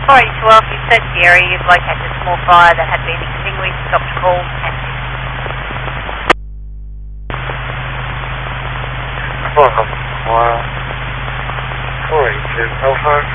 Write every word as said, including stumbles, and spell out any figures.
Alright, well, if you search the area, you've located a small fire that had been extinguished, stopped call, and Welcome. Wow. four eight two Alpha.